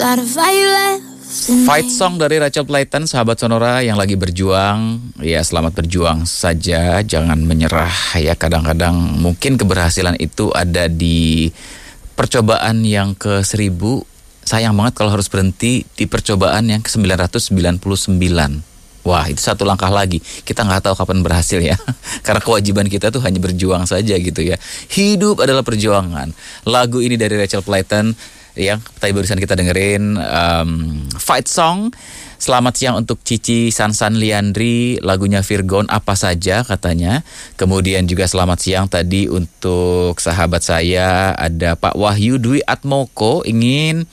Fight Song dari Rachel Clayton, sahabat Sonora yang lagi berjuang. Ya, selamat berjuang saja, jangan menyerah ya. Kadang-kadang mungkin keberhasilan itu ada di percobaan yang ke-1000. Sayang banget kalau harus berhenti di percobaan yang ke-999. Wah, itu satu langkah lagi. Kita nggak tahu kapan berhasil ya. Karena kewajiban kita tuh hanya berjuang saja gitu ya. Hidup adalah perjuangan. Lagu ini dari Rachel Clayton yang tadi barusan kita dengerin, Fight Song. Selamat siang untuk Cici Sansan Liandri, lagunya Virgon apa saja katanya. Kemudian juga selamat siang tadi untuk sahabat saya, ada Pak Wahyu Dwi Atmoko, ingin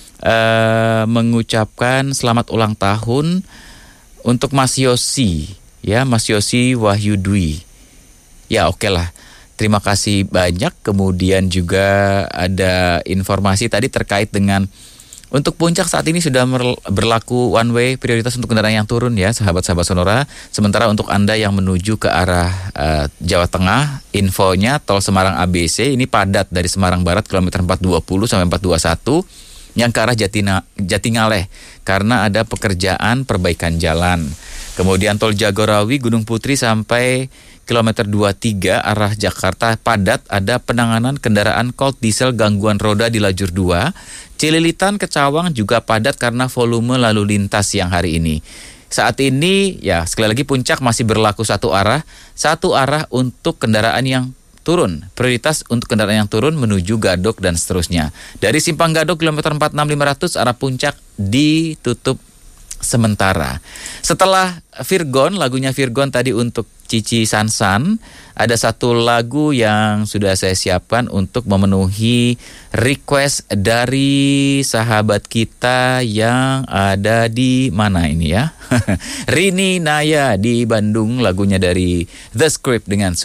mengucapkan selamat ulang tahun untuk Mas Yosi, ya, Mas Yosi Wahyu Dwi. Ya, oke lah. Terima kasih banyak. Kemudian juga ada informasi tadi terkait dengan untuk Puncak saat ini sudah berlaku one way, prioritas untuk kendaraan yang turun ya, sahabat-sahabat Sonora. Sementara untuk Anda yang menuju ke arah Jawa Tengah, infonya tol Semarang ABC ini padat dari Semarang Barat kilometer 420 sampai 421 yang ke arah Jatingaleh karena ada pekerjaan perbaikan jalan. Kemudian tol Jagorawi Gunung Putri sampai kilometer 23 arah Jakarta padat, ada penanganan kendaraan Colt diesel gangguan roda di lajur 2. Cililitan ke Cawang juga padat karena volume lalu lintas siang hari ini. Saat ini ya sekali lagi Puncak masih berlaku satu arah untuk kendaraan yang turun. Prioritas untuk kendaraan yang turun menuju Gadok dan seterusnya. Dari Simpang Gadok kilometer 46500 arah Puncak ditutup sementara. Setelah Virgon, lagunya Virgon tadi untuk Cici Sansan, ada satu lagu yang sudah saya siapkan untuk memenuhi request dari sahabat kita yang ada di mana ini ya? Rini Naya di Bandung, lagunya dari The Script dengan